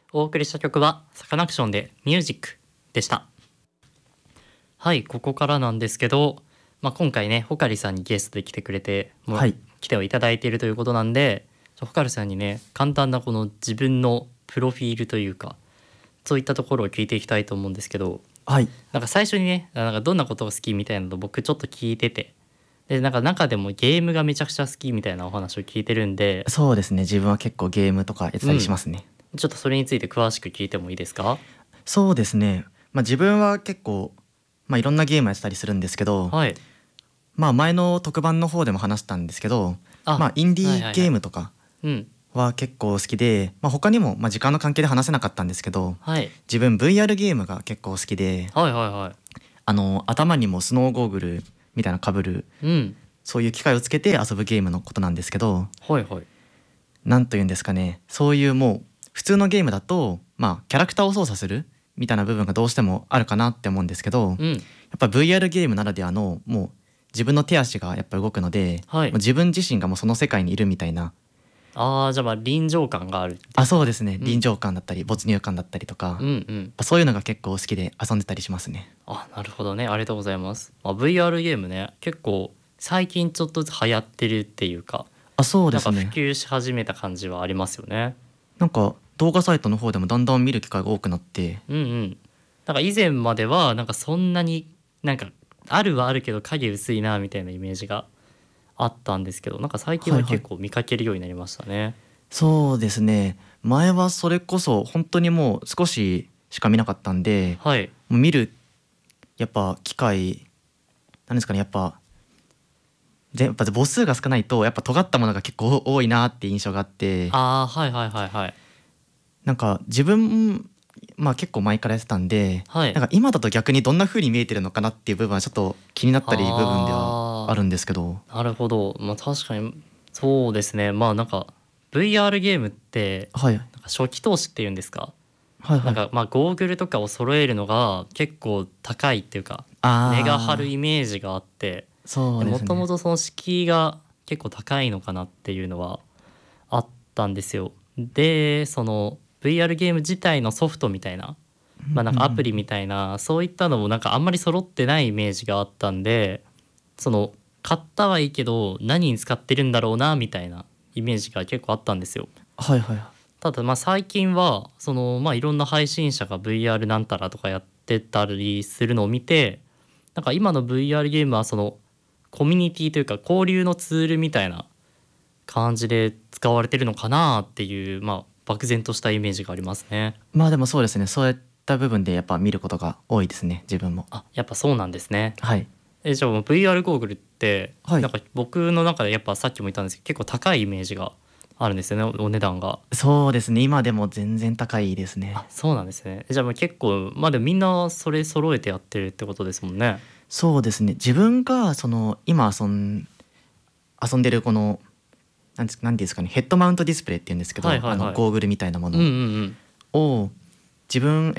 お送りした曲はサカナクションでミュージックでした。はい、ここからなんですけど、今回ねホカリさんにゲストで来てくれてはい、 来てはいただいているということなんで、ホカリさんにね簡単なこの自分のプロフィールというかそういったところを聞いていきたいと思うんですけど、 はい、 なんか最初にねなんかどんなことが好きみたいなのを僕ちょっと聞いてて、でなんか中でもゲームがめちゃくちゃ好きみたいなお話を聞いてるんで、 そうですね。自分は結構ゲームとかやってたりしますね。 ちょっとそれについて詳しく聞いてもいいですか？ そうですね。自分は結構いろんなゲームやってたりするんですけど、 はい。 前の特番の方でも話したんですけど、 あ、 インディーはいはいはい。 ゲームとかうん。 は結構好きで、他にも時間の関係で話せなかったんですけど、 はい。 自分 VR ゲームが結構好きで、 はいはいは頭にもスノーゴーグルみたいな被るい。うん。 そういう機械をつけて遊ぶゲームのことなんですけど、 はいはい。 なんというんですかね、そういうもう普通のゲームだとキャラクターを操作するみたいな部分がどうしてもあるかなって思うんですけど、 うん。 やっぱ VR ゲームならではのもう自分の手足がやっぱ動くので、 はい。 もう自分自身がもうその世界にいるみたいな、 ああ、じゃあ臨場感があるっていうか。 そうですね、 うん。 臨場感だったり没入感だったりとか、 うんうん。 そういうのが結構好きで遊んでたりしますね。 あ、なるほどね。ありがとうございます。VR ゲームね、結構最近ちょっとずつ流行ってるっていうか、 そうなんか普ですね。 及し始めた感じはありますよね。 なんか動画サイトの方でもだんだん見る機会が多くなって、 うんうん。なんか以前まではなんかそんなになんかあるはあるけど影薄いなみたいなイメージがあったんですけど、なんか最近ははいはい、 結構見かけるようになりましたね。 そうですね。前はそれこそ本当にもう少ししか見なかったんで、 はい。 もう見るやっぱ機会なんですかね、やっぱ母数が少ないとやっぱ尖ったものが結構多いなって印象があって、 ああ、はいはいはいはい。 なんか自分結構前からやってたんで、 はい。 なんか今だと逆にどんな風に見えてるのかなっていう部分はちょっと気になったり部分ではああるんですけど。 あ、なるほど。確かにそうですね。なんか VR ゲームってはいなんか初期投資っていうんですか。 はいはい。 なんかゴーグルとかを揃えるのが結構高いっていうか値が張るああ、 イメージがあって、もともそうですね。 とその敷居が結構高いのかなっていうのはあったんですよ。でその VR ゲーム自体のソフトみたいな、なんかアプリみたいなそういったのもなんかあんまり揃ってないイメージがあったんで、その買ったはいいけど何に使ってるんだろうなみたいなイメージが結構あったんですよ。 はいはい。 ただ最近はそのいろんな配信者が VR なんたらとかやってたりするのを見て、なんか今の VR ゲームはそのコミュニティというか交流のツールみたいな感じで使われてるのかなっていう、漠然としたイメージがありますね。 でもそうですね、そういった部分でやっぱ見ることが多いですね、自分も。 あ、やっぱそうなんですね。 はいじゃあもう VR ゴーグルってはい。 なんか僕の中でやっぱさっきも言ったんですけど結構高いイメージがあるんですよね、お値段が。 そうですね、今でも全然高いですね。 あ、そうなんですね。じゃあもう結構でもみんなそれ揃えてやってるってことですもんね。 そうですね、自分がその今遊んでるこのなんていうんですかね、ヘッドマウントディスプレイっていうんですけど、 はいはいはい。 ゴーグルみたいなものうんうんうん。 を自分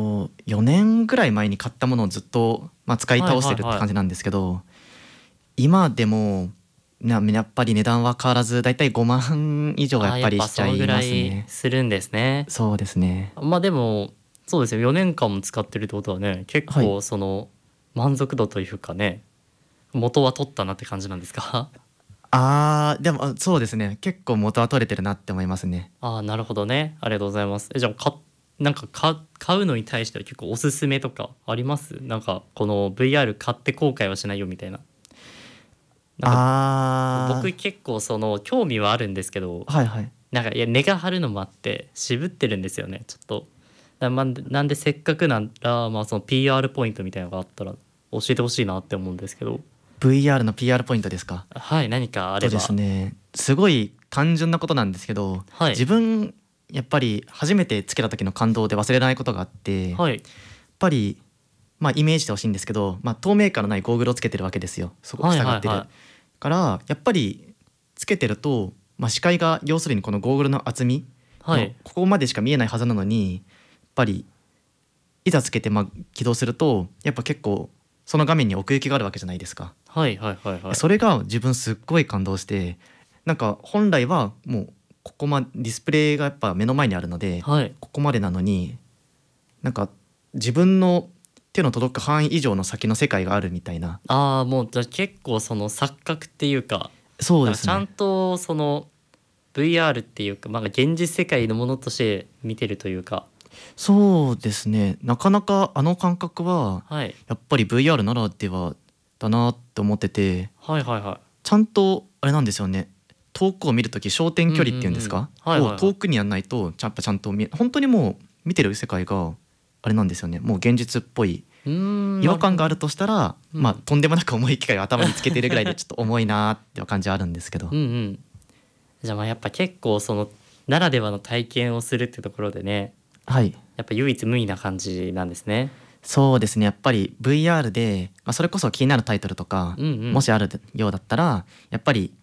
4年ぐらい前に買ったものをずっと、使いはい倒しはいはい。 てるって感じなんですけど、今でもやっぱり値段は変わらずだいたい5万以上はやっあ、やっぱりぱそのぐしちゃいらいますね。 するんですね。 そうですね。 でもそうですよ、4年間も使ってるってことはね結はい。 構その満足度というかね元は取ったなって感じなんですか？ でもそうですね、結構元は取れてるなって思いますね。 ああ、なるほどね。ありがとうございます。じゃあなんか買うのに対しては結構おすすめとかあります？なんかこの VR 買って後悔はしないよみたいな。なんか僕あ結構その興味はあるんですけど、 はいはい。 なんかいや値が張るのもあって渋ってるんですよねちょっと。なんでせっかくなんらその PR ポイントみたいなのがあったら教えてほしいなって思うんですけど。 VR の PR ポイントですか？ はい、何かあれですば。 ね、すごい単純なことなんですけど、 はい。 自分やっぱり初めてつけた時の感動で忘れないことがあって、やっはい。 ぱりイメージしてほしいんですけど、透明感のないゴーグルをつけてるわけですよ。そこはい塞がってるはいはい。 からやっぱりつけてると、視界が要するにこのゴーグルの厚みのはい。 ここまでしか見えないはずなのに、やっぱりいざつけて起動するとやっぱ結構その画面に奥行きがあるわけじゃないですか。 はいはいはいはい。 それが自分すっごい感動して、なんか本来はもうここディスプレイがやっぱ目の前にあるので、 はいここまでなのになんか自分の手の届く範囲以上の先の世界があるみたいな。 ああ、もうじゃあ結構その錯覚っていうか、 そうですちゃんね。 とその VR っていうか、まあ、現実世界のものとして見てるというか。 そうですね。なかなかあの感覚ははいやっぱり VR ならではだなって思ってて、 はいはいはちゃんとあれなんですよね。遠くを見るとき焦点距離っていうんですか、 うんうんうんはいはいはいを遠くにやんないとちゃんと本当にもう見てる世界があれなんですよね。もう現実っぽい。 い。 違和感があると。 としたら、 うんまあとんでもなく重い機械を頭につけてるぐらいでちょっと重いなーって感じはあるんですけど、 うんうん。じゃあまあやっぱ結構そのならではの体験をするってところでね、 はい。 やっぱ唯一無二な感じなんですね。 そうですね。やっぱり VR で、それこそ気になるタイトルとか、 うんうんもしあるようだったらやっぱり